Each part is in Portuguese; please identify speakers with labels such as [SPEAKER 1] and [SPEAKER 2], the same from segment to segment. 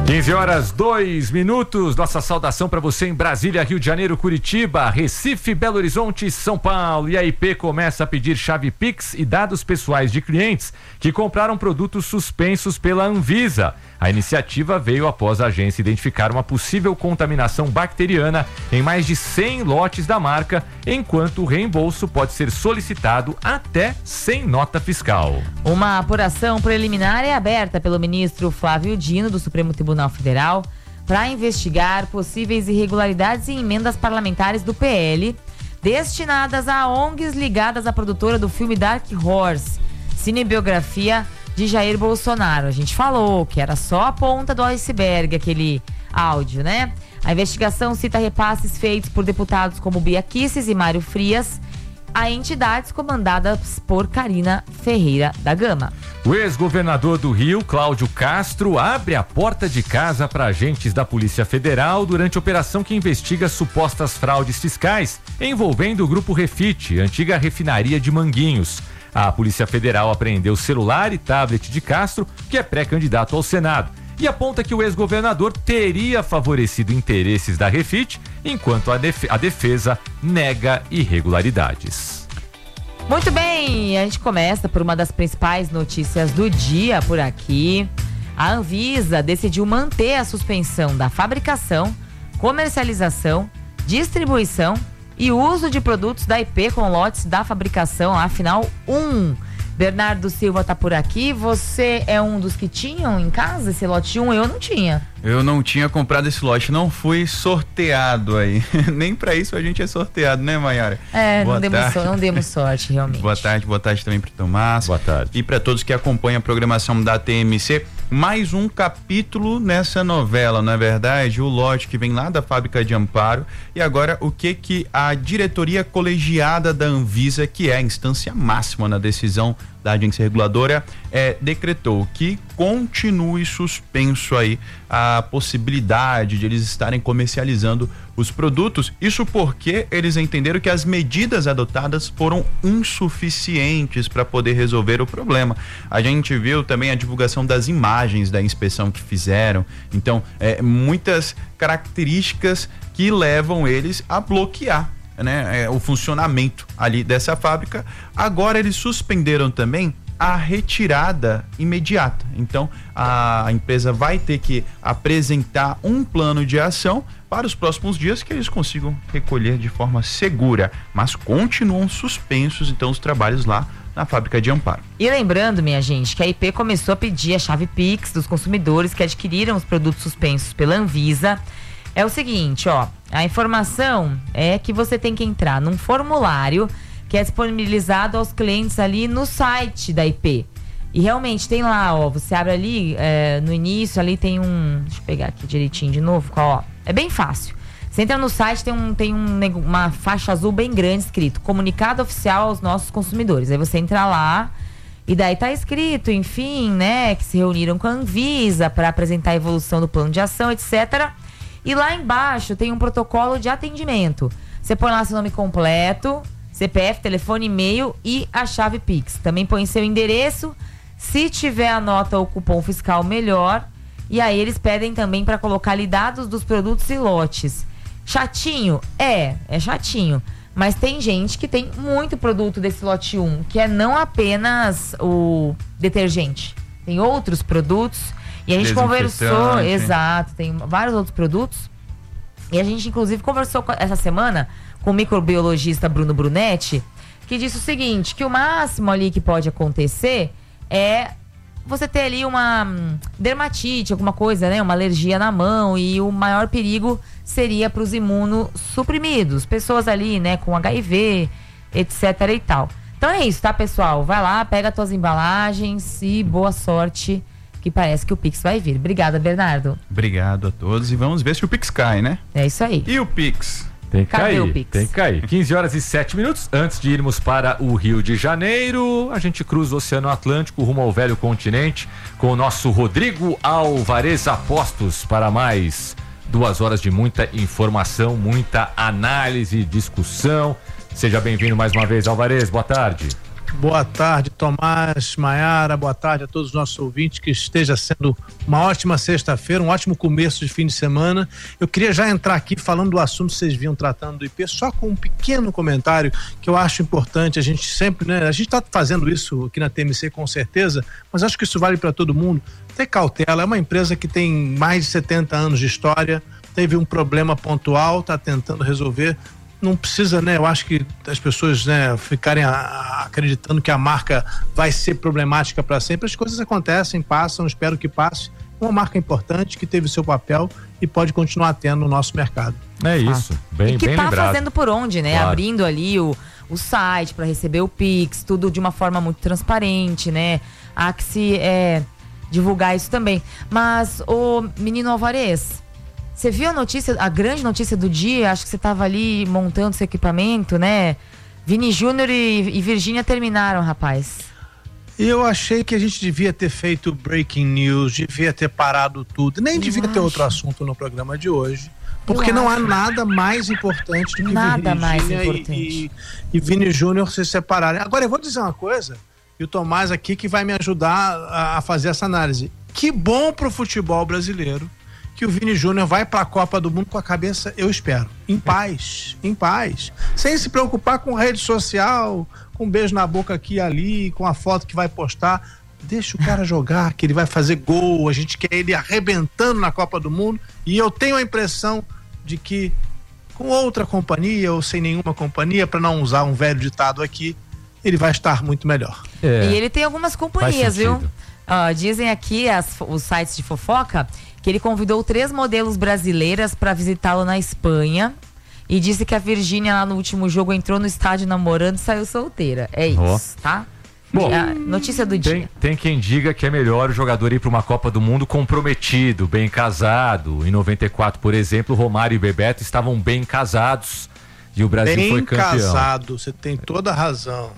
[SPEAKER 1] 15h02. Nossa saudação para você em Brasília, Rio de Janeiro, Curitiba, Recife, Belo Horizonte e São Paulo. E a IP começa a pedir chave Pix e dados pessoais de clientes que compraram produtos suspensos pela Anvisa. A iniciativa veio após a agência identificar uma possível contaminação bacteriana em mais de 100 lotes da marca, enquanto o reembolso pode ser solicitado até sem nota fiscal.
[SPEAKER 2] Uma apuração preliminar é aberta pelo ministro Flávio Dino, do Supremo Tribunal Federal, para investigar possíveis irregularidades em emendas parlamentares do PL destinadas a ONGs ligadas à produtora do filme Dark Horse, cinebiografia de Jair Bolsonaro. A gente falou que era só a ponta do iceberg, aquele áudio, né? A investigação cita repasses feitos por deputados como Bia Kicis e Mário Frias a entidades comandadas por Karina Ferreira da Gama.
[SPEAKER 1] O ex-governador do Rio, Cláudio Castro, abre a porta de casa para agentes da Polícia Federal durante a operação que investiga supostas fraudes fiscais envolvendo o Grupo Refit, antiga refinaria de Manguinhos. A Polícia Federal apreendeu celular e tablet de Castro, que é pré-candidato ao Senado, e aponta que o ex-governador teria favorecido interesses da Refit, enquanto a defesa nega irregularidades.
[SPEAKER 2] Muito bem, a gente começa por uma das principais notícias do dia por aqui. A Anvisa decidiu manter a suspensão da fabricação, comercialização, distribuição e uso de produtos da IP com lotes da fabricação, afinal, 1. Bernardo Silva tá por aqui. Você é um dos que tinham em casa esse lote 1? Eu não tinha.
[SPEAKER 3] Eu não tinha comprado esse lote, não fui sorteado aí. Nem pra isso a gente é sorteado, né, Maiara?
[SPEAKER 2] Não demos sorte, realmente.
[SPEAKER 3] Boa tarde também pro Tomás.
[SPEAKER 1] Boa tarde.
[SPEAKER 3] E pra todos que acompanham a programação da TMC. Mais um capítulo nessa novela, não é verdade? O lote que vem lá da fábrica de Amparo. E agora, o que a diretoria colegiada da Anvisa, que é a instância máxima na decisão da agência reguladora, decretou que continue suspenso aí a possibilidade de eles estarem comercializando os produtos. Isso porque eles entenderam que as medidas adotadas foram insuficientes para poder resolver o problema. A gente viu também a divulgação das imagens da inspeção que fizeram. Então, muitas características que levam eles a bloquear, né, o funcionamento ali dessa fábrica. Agora eles suspenderam também a retirada imediata. Então a empresa vai ter que apresentar um plano de ação para os próximos dias que eles consigam recolher de forma segura, mas continuam suspensos então os trabalhos lá na fábrica de Amparo.
[SPEAKER 2] E lembrando, minha gente, que a IP começou a pedir a chave Pix dos consumidores que adquiriram os produtos suspensos pela Anvisa. É o seguinte, a informação é que você tem que entrar num formulário que é disponibilizado aos clientes ali no site da IP. E realmente tem lá, você abre ali, no início ali tem deixa eu pegar aqui direitinho de novo, é bem fácil. Você entra no site, tem uma faixa azul bem grande escrito, comunicado oficial aos nossos consumidores. Aí você entra lá e daí tá escrito, enfim, né, que se reuniram com a Anvisa para apresentar a evolução do plano de ação, etc. E lá embaixo tem um protocolo de atendimento. Você põe lá seu nome completo, CPF, telefone, e-mail e a chave Pix. Também põe seu endereço. Se tiver a nota ou cupom fiscal, melhor. E aí eles pedem também para colocar ali dados dos produtos e lotes. Chatinho? É chatinho. Mas tem gente que tem muito produto desse lote 1, que é não apenas o detergente. Tem outros produtos. E a gente conversou, exato, tem vários outros produtos. E a gente, inclusive, conversou essa semana com o microbiologista Bruno Brunetti, que disse o seguinte, que o máximo ali que pode acontecer é você ter ali uma dermatite, alguma coisa, né? Uma alergia na mão, e o maior perigo seria para os imunossuprimidos, pessoas ali, né, com HIV, etc e tal. Então é isso, tá, pessoal? Vai lá, pega as tuas embalagens e boa sorte, que parece que o Pix vai vir. Obrigada, Bernardo.
[SPEAKER 3] Obrigado a todos e vamos ver se o Pix cai, né?
[SPEAKER 2] É isso aí.
[SPEAKER 3] E o Pix?
[SPEAKER 1] Tem que cair. 15h07. Antes de irmos para o Rio de Janeiro, a gente cruza o Oceano Atlântico rumo ao velho continente com o nosso Rodrigo Alvarez Apostos para mais 2 horas de muita informação, muita análise, discussão. Seja bem-vindo mais uma vez, Alvarez. Boa tarde.
[SPEAKER 4] Boa tarde, Tomás, Maiara, boa tarde a todos os nossos ouvintes, que esteja sendo uma ótima sexta-feira, um ótimo começo de fim de semana. Eu queria já entrar aqui falando do assunto que vocês vinham tratando do IP, só com um pequeno comentário que eu acho importante. A gente sempre, né, a gente está fazendo isso aqui na TMC com certeza, mas acho que isso vale para todo mundo. Ter cautela, é uma empresa que tem mais de 70 anos de história, teve um problema pontual, está tentando resolver. Não precisa, né? Eu acho que as pessoas, né, ficarem acreditando que a marca vai ser problemática para sempre. As coisas acontecem, passam, espero que passe. Uma marca importante que teve seu papel e pode continuar tendo no nosso mercado.
[SPEAKER 1] É isso, bem,
[SPEAKER 2] e que
[SPEAKER 1] bem
[SPEAKER 2] tá
[SPEAKER 1] lembrado.
[SPEAKER 2] fazendo por onde, né?
[SPEAKER 1] Claro.
[SPEAKER 2] Abrindo ali o site para receber o Pix, tudo de uma forma muito transparente, né? Há que se divulgar isso também. Mas, ô menino Alvarez, você viu a notícia, a grande notícia do dia? Acho que você estava ali montando seu equipamento, né? Vini Júnior e Virgínia terminaram, rapaz.
[SPEAKER 4] Eu achei que a gente devia ter feito breaking news, devia ter parado tudo. Nem devia ter outro assunto no programa de hoje. Porque não há nada mais importante do que Virgínia e Vini Júnior se separarem. Agora, eu vou dizer uma coisa, e o Tomás aqui que vai me ajudar a fazer essa análise. Que bom pro futebol brasileiro que o Vini Júnior vai para a Copa do Mundo com a cabeça, eu espero, em paz, sem se preocupar com rede social, com um beijo na boca aqui e ali, com a foto que vai postar. Deixa o cara jogar, que ele vai fazer gol, a gente quer ele arrebentando na Copa do Mundo, e eu tenho a impressão de que com outra companhia ou sem nenhuma companhia, para não usar um velho ditado aqui, ele vai estar muito melhor.
[SPEAKER 2] E ele tem algumas companhias, viu? Dizem aqui os sites de fofoca que ele convidou 3 modelos brasileiras para visitá-lo na Espanha e disse que a Virgínia lá no último jogo entrou no estádio namorando e saiu solteira. É isso, tá?
[SPEAKER 1] Bom,
[SPEAKER 2] notícia do dia.
[SPEAKER 1] Tem quem diga que é melhor o jogador ir para uma Copa do Mundo comprometido, bem casado. Em 94, por exemplo, Romário e Bebeto estavam bem casados e o Brasil foi campeão.
[SPEAKER 4] Bem casado, você tem toda a razão.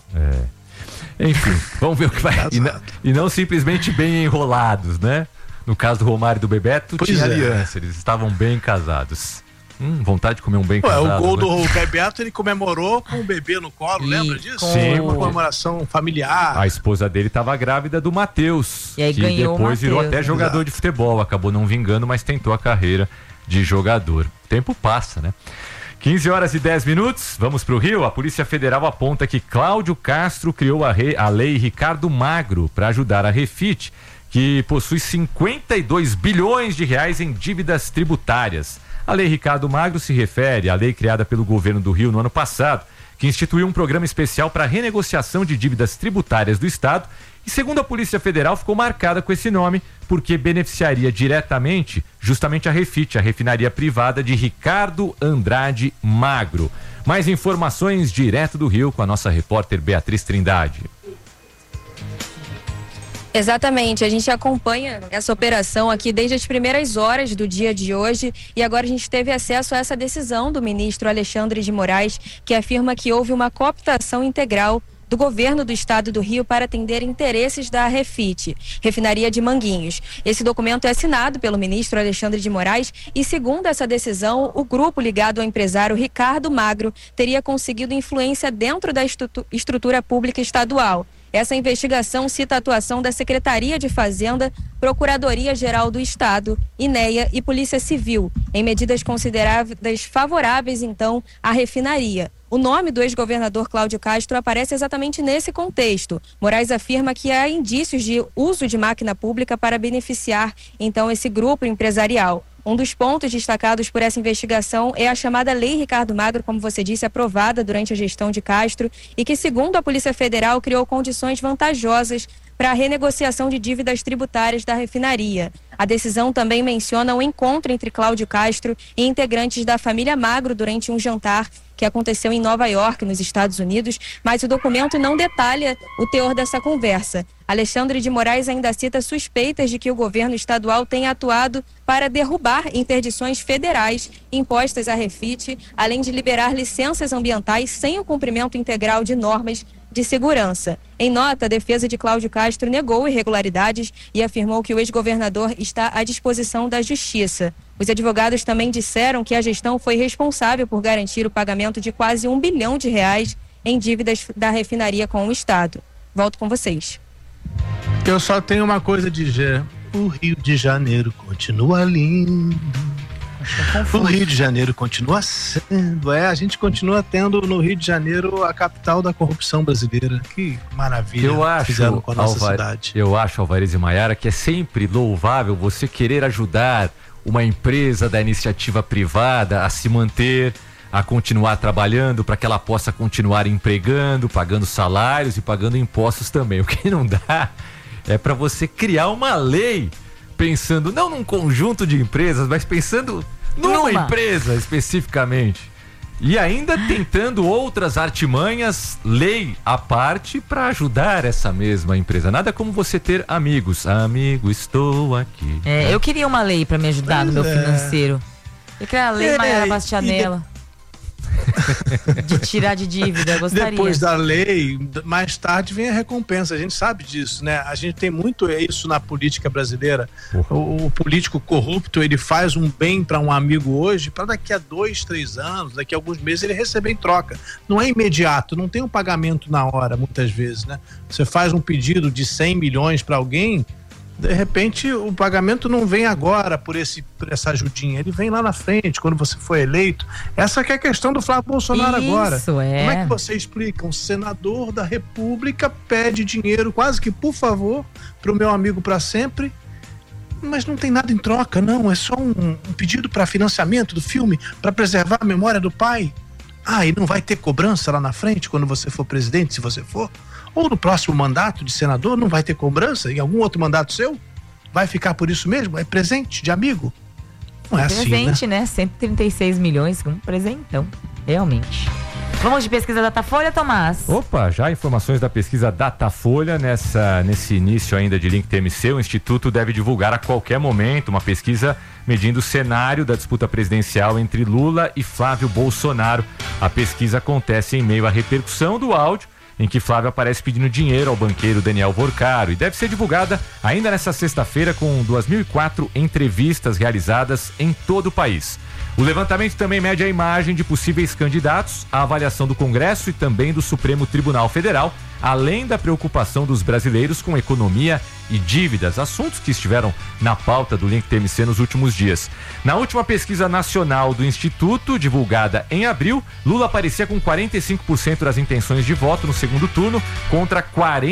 [SPEAKER 1] Enfim, vamos ver o que vai. E não simplesmente bem enrolados, né? No caso do Romário e do Bebeto, tinha aliança, eles estavam bem casados. Vontade de comer um bem casado.
[SPEAKER 4] O gol do Bebeto, ele comemorou com o bebê no colo, lembra disso?
[SPEAKER 1] Sim.
[SPEAKER 4] Uma comemoração familiar.
[SPEAKER 1] A esposa dele estava grávida do Matheus,
[SPEAKER 2] e aí
[SPEAKER 1] que depois virou até jogador de futebol, acabou não vingando, mas tentou a carreira de jogador. O tempo passa, né? 15h10, vamos para o Rio. A Polícia Federal aponta que Cláudio Castro criou a lei Ricardo Magro para ajudar a Refit, que possui 52 bilhões de reais em dívidas tributárias. A lei Ricardo Magro se refere à lei criada pelo governo do Rio no ano passado, que instituiu um programa especial para renegociação de dívidas tributárias do Estado e, segundo a Polícia Federal, ficou marcada com esse nome porque beneficiaria diretamente justamente a Refit, a refinaria privada de Ricardo Andrade Magro. Mais informações direto do Rio com a nossa repórter Beatriz Trindade.
[SPEAKER 5] Exatamente, a gente acompanha essa operação aqui desde as primeiras horas do dia de hoje e agora a gente teve acesso a essa decisão do ministro Alexandre de Moraes, que afirma que houve uma cooptação integral do governo do estado do Rio para atender interesses da Refit, refinaria de Manguinhos. Esse documento é assinado pelo ministro Alexandre de Moraes e, segundo essa decisão, o grupo ligado ao empresário Ricardo Magro teria conseguido influência dentro da estrutura pública estadual. Essa investigação cita a atuação da Secretaria de Fazenda, Procuradoria-Geral do Estado, INEA e Polícia Civil, em medidas consideradas favoráveis, então, à refinaria. O nome do ex-governador Cláudio Castro aparece exatamente nesse contexto. Moraes afirma que há indícios de uso de máquina pública para beneficiar, então, esse grupo empresarial. Um dos pontos destacados por essa investigação é a chamada Lei Ricardo Magro, como você disse, aprovada durante a gestão de Castro e que, segundo a Polícia Federal, criou condições vantajosas para a renegociação de dívidas tributárias da refinaria. A decisão também menciona o encontro entre Cláudio Castro e integrantes da família Magro durante um jantar que aconteceu em Nova York, nos Estados Unidos, mas o documento não detalha o teor dessa conversa. Alexandre de Moraes ainda cita suspeitas de que o governo estadual tenha atuado para derrubar interdições federais impostas à Refit, além de liberar licenças ambientais sem o cumprimento integral de normas de segurança. Em nota, a defesa de Cláudio Castro negou irregularidades e afirmou que o ex-governador está à disposição da Justiça. Os advogados também disseram que a gestão foi responsável por garantir o pagamento de quase R$1 bilhão em dívidas da refinaria com o Estado. Volto com vocês.
[SPEAKER 4] Eu só tenho uma coisa a dizer: o Rio de Janeiro continua lindo. O Rio de Janeiro continua sendo, a gente continua tendo no Rio de Janeiro a capital da corrupção brasileira. Que maravilha fizeram com a nossa cidade.
[SPEAKER 1] Eu acho, Alvarez e Maiara, que é sempre louvável você querer ajudar uma empresa da iniciativa privada a se manter, a continuar trabalhando para que ela possa continuar empregando, pagando salários e pagando impostos também. O que não dá é para você criar uma lei pensando não num conjunto de empresas, mas pensando numa empresa especificamente. E ainda tentando outras artimanhas, lei à parte, para ajudar essa mesma empresa. Nada como você ter amigos. Amigo, estou aqui.
[SPEAKER 2] Eu queria uma lei para me ajudar no meu financeiro. Eu queria a lei Maiara Bastianella. De tirar de dívida, eu gostaria.
[SPEAKER 4] Depois da lei, mais tarde vem a recompensa. A gente sabe disso, né? A gente tem muito isso na política brasileira. O político corrupto, ele faz um bem para um amigo hoje, para daqui a 2, 3 anos, daqui a alguns meses ele receber em troca. Não é imediato, não tem um pagamento na hora, muitas vezes, né? Você faz um pedido de 100 milhões para alguém, de repente o pagamento não vem agora por essa ajudinha, ele vem lá na frente, quando você for eleito. Essa que é a questão do Flávio Bolsonaro agora. Como é que você explica? Um senador da República pede dinheiro, quase que por favor, para o meu amigo para sempre, mas não tem nada em troca, não. É só um pedido para financiamento do filme, para preservar a memória do pai. E não vai ter cobrança lá na frente quando você for presidente, se você for? Ou no próximo mandato de senador não vai ter cobrança? Em algum outro mandato seu? Vai ficar por isso mesmo? É presente de amigo? Não é assim,
[SPEAKER 2] presente, né? 136 milhões, um presentão, realmente. Vamos de pesquisa Datafolha, Tomás?
[SPEAKER 1] Opa, já informações da pesquisa Datafolha nesse início ainda de Link TMC. O Instituto deve divulgar a qualquer momento uma pesquisa medindo o cenário da disputa presidencial entre Lula e Flávio Bolsonaro. A pesquisa acontece em meio à repercussão do áudio em que Flávio aparece pedindo dinheiro ao banqueiro Daniel Vorcaro, e deve ser divulgada ainda nesta sexta-feira com 2.004 entrevistas realizadas em todo o país. O levantamento também mede a imagem de possíveis candidatos, a avaliação do Congresso e também do Supremo Tribunal Federal, além da preocupação dos brasileiros com economia e dívidas, assuntos que estiveram na pauta do Link TMC nos últimos dias. Na última pesquisa nacional do Instituto, divulgada em abril, Lula aparecia com 45% das intenções de voto no segundo turno, contra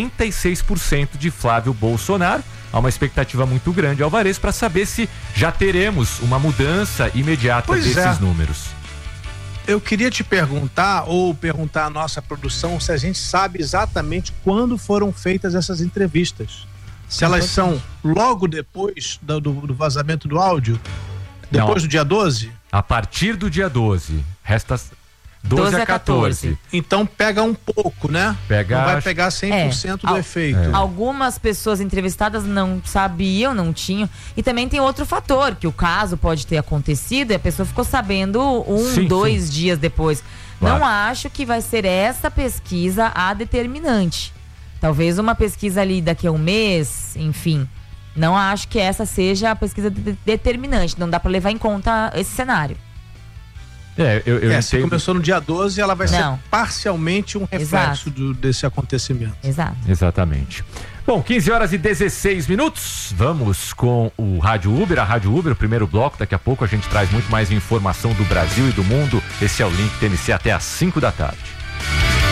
[SPEAKER 1] 46% de Flávio Bolsonaro. Há uma expectativa muito grande, Alvarez, para saber se já teremos uma mudança imediata desses números.
[SPEAKER 4] Eu queria te perguntar, ou perguntar à nossa produção, se a gente sabe exatamente quando foram feitas essas entrevistas. Se elas são logo depois do vazamento do áudio? Depois do dia 12?
[SPEAKER 1] A partir do dia 12. Resta 12 a 14.
[SPEAKER 4] Então pega um pouco, né? Não vai pegar 100% do efeito.
[SPEAKER 2] Algumas pessoas entrevistadas não sabiam, não tinham. E também tem outro fator, que o caso pode ter acontecido e a pessoa ficou sabendo 2 dias depois. Claro. Não acho que vai ser essa pesquisa a determinante. Talvez uma pesquisa ali daqui a um mês, enfim. Não acho que essa seja a pesquisa determinante. Não dá para levar em conta esse cenário.
[SPEAKER 4] Se começou no dia 12, ela vai ser parcialmente um reflexo desse acontecimento.
[SPEAKER 1] Exatamente. Bom, 15h16. Vamos com o Rádio Uber, a Rádio Uber, o primeiro bloco. Daqui a pouco a gente traz muito mais informação do Brasil e do mundo. Esse é o Link TMC até às 5 da tarde.